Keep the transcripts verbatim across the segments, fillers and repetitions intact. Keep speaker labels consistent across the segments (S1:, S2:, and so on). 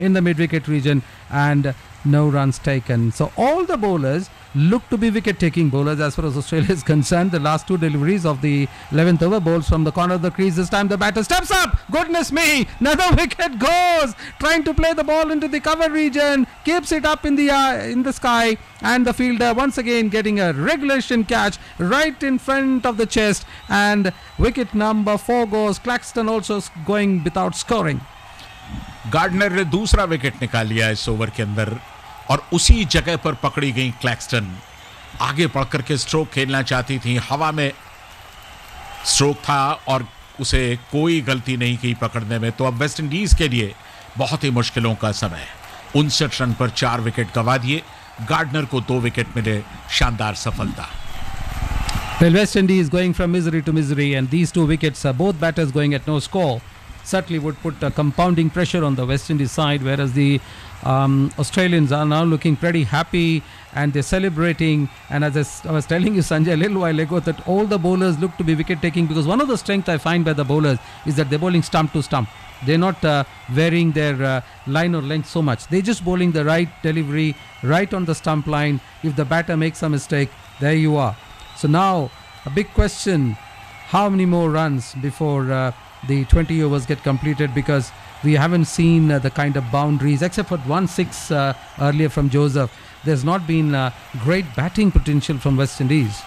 S1: in the mid-wicket region and no runs taken. So all the bowlers look to be wicket-taking bowlers as far as Australia is concerned. The last two deliveries of the eleventh over bowls from the corner of the crease. This time the batter steps up. Goodness me, another wicket goes. Trying to play the ball into the cover region, keeps it up in the uh, in the sky, and the fielder once again getting a regulation catch right in front of the chest, and wicket number four goes. Claxton also going without scoring.
S2: Gardener ने दूसरा wicket निकाल लिया इस over के अंदर और उसी जगह पर पकड़ी गई क्लैक्सटन। आगे बढ़कर के स्ट्रोक खेलना चाहती थी, हवा में स्ट्रोक था और उसे कोई गलती नहीं की पकड़ने में। तो अब वेस्ट इंडीज के लिए बहुत ही मुश्किलों का समय। उनसठ रन पर चार विकेट गंवा दिए, गार्डनर को दो विकेट मिले, शानदार सफलता।
S1: Well, West Indies going from misery to misery, and these two wickets, uh, both batters going at no score, certainly would put uh, compounding pressure on the West Indies side, whereas the um, Australians are now looking pretty happy and they're celebrating. And as I, s- I was telling you, Sanjay, a little while ago, that all the bowlers look to be wicket taking, because one of the strengths I find by the bowlers is that they're bowling stump to stump. They're not uh, varying their uh, line or length so much. They're just bowling the right delivery right on the stump line. If the batter makes a mistake, there you are. So now a big question: how many more runs before uh, the twenty overs get completed? Because we haven't seen uh, the kind of boundaries, except for one six uh, earlier from Joseph. There's not been uh, great batting potential from West Indies.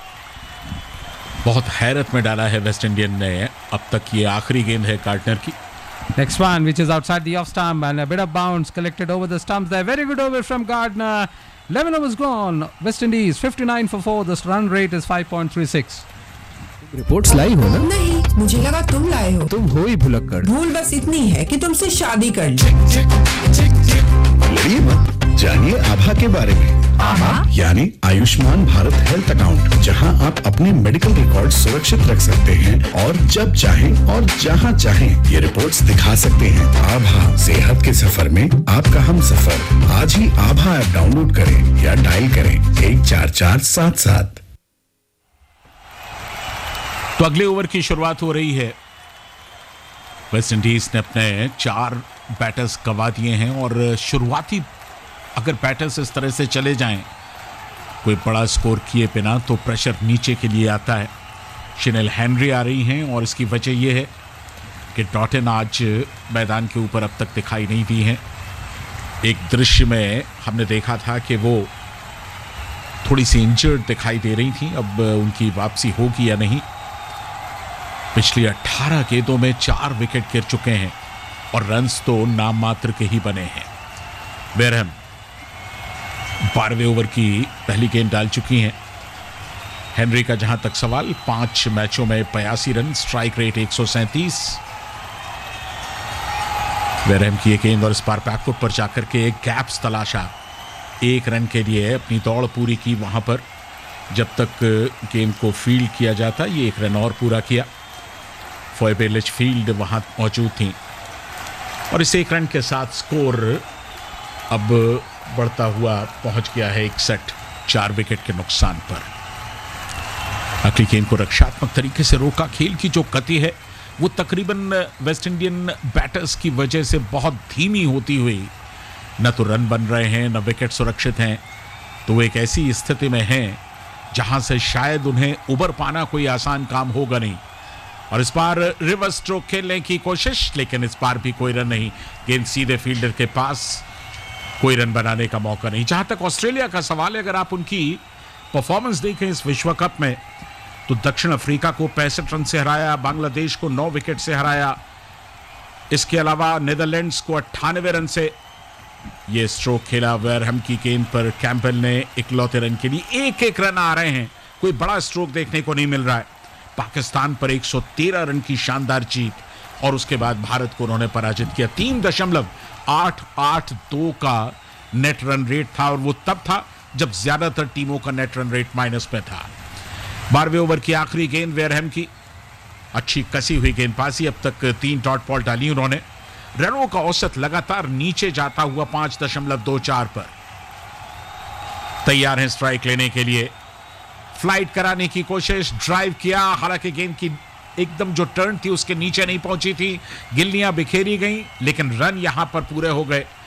S2: बहुत हैरत में डाला है West Indian ने अब तक। ये आखिरी गेंद है गार्डनर की।
S1: Next one, which is outside the off stump, and a bit of bounce collected over the stumps there. Very good over from Gardner. eleven overs gone. West Indies fifty-nine for four. The run rate is five point three six.
S3: Reports लाई हो ना?
S4: नहीं, मुझे लगा तुम लाए हो।
S3: तुम हो ही भुलक्कड़।
S4: भूल बस इतनी है कि तुमसे शादी कर ली।
S5: लड़िए मत, जानिए आभा के बारे में।
S4: आभा
S5: यानी आयुष्मान भारत हेल्थ अकाउंट, जहां आप अपने मेडिकल रिकॉर्ड सुरक्षित रख सकते हैं और जब चाहें और जहां चाहें ये रिपोर्ट्स दिखा सकते हैं। आभा, सेहत के सफर में आपका हम सफर। आज ही आभा ऐप डाउनलोड करें या डायल करें एक चार चार सात सात।
S2: तो अगले ओवर की शुरुआत हो रही है। वेस्ट इंडीज ने अपने चार बैटर्स गंवा दिए हैं और शुरुआती अगर बैटर्स इस तरह से चले जाएं कोई बड़ा स्कोर किए बिना, तो प्रेशर नीचे के लिए आता है। शिनेल हेनरी आ रही हैं और इसकी वजह यह है कि डॉटन आज मैदान के ऊपर अब तक दिखाई नहीं दी हैं। एक दृश्य में हमने देखा था कि वो थोड़ी सी इंजर्ड दिखाई दे रही थी, अब उनकी वापसी होगी या नहीं। पिछली अठारह गेंदों में चार विकेट गिर चुके हैं और रन्स तो नाम मात्र के ही बने हैं। वेरहम बारहवें ओवर की पहली गेंद डाल चुकी हैं। हेनरी का जहां तक सवाल, पांच मैचों में बयासी रन, स्ट्राइक रेट एक सौ सैंतीस। वेरहम की एक गेंद और इस बार बैकफुट पर जाकर के एक गैप्स तलाशा, एक रन के लिए अपनी दौड़ पूरी की। वहां पर जब तक गेंद को फील्ड किया जाता, ये एक रन और पूरा किया। फॉयबे लिचफील्ड वहां मौजूद थी और इस एक रन के साथ स्कोर अब बढ़ता हुआ पहुंच गया है इकसठ, चार विकेट के नुकसान पर। अगली गेंद को रक्षात्मक तरीके से रोका। खेल की जो गति है वो तकरीबन वेस्ट इंडियन बैटर्स की वजह से बहुत धीमी होती हुई, न तो रन बन रहे हैं न विकेट सुरक्षित हैं। तो वो एक ऐसी स्थिति में हैं जहां से शायद उन्हें उबर पाना कोई आसान काम होगा नहीं। और इस बार रिवर्स स्ट्रोक खेलने की कोशिश, लेकिन इस बार भी कोई रन नहीं। गेंद सीधे फील्डर के पास, कोई रन बनाने का मौका नहीं। जहां तक ऑस्ट्रेलिया का सवाल है, अगर आप उनकी परफॉर्मेंस देखें इस विश्व कप में, तो दक्षिण अफ्रीका को पैंसठ रन से हराया, बांग्लादेश को नौ विकेट से हराया, इसके अलावा नीदरलैंड्स को अट्ठानवे रन से ये स्ट्रोक खेला। वेरहम की गेंद पर कैंपबेल ने इकलौते रन के लिए एक एक रन आ रहे हैं, कोई बड़ा स्ट्रोक देखने को नहीं मिल रहा है। पाकिस्तान पर एक सौ तेरह रन की शानदार जीत और उसके बाद भारत को उन्होंने पराजित किया। तीन दशमलव आठ आठ दो का नेट रन रेट था और वो तब था जब ज्यादातर टीमों का नेट रन रेट माइनस में था। बारहवें ओवर की आखिरी गेंद वेरहम की, अच्छी कसी हुई गेंदबाजी। अब तक तीन डॉट बॉल डाली उन्होंने। रनों का औसत लगातार नीचे जाता हुआ पांच दशमलव दो चार पर। तैयार हैं स्ट्राइक लेने के लिए। फ्लाइट कराने की कोशिश, ड्राइव किया, हालांकि गेंद की एकदम जो टर्न थी उसके नीचे नहीं पहुंची थी, गिल्लियां बिखेरी गईं, लेकिन रन यहां पर पूरे हो गए।